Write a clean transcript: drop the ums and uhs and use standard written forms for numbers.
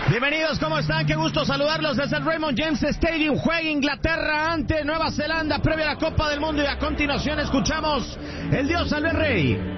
Bienvenidos, ¿cómo están? Qué gusto saludarlos desde el Raymond James Stadium. Juega Inglaterra ante Nueva Zelanda previa a la Copa del Mundo y a continuación escuchamos el Dios Albert Rey.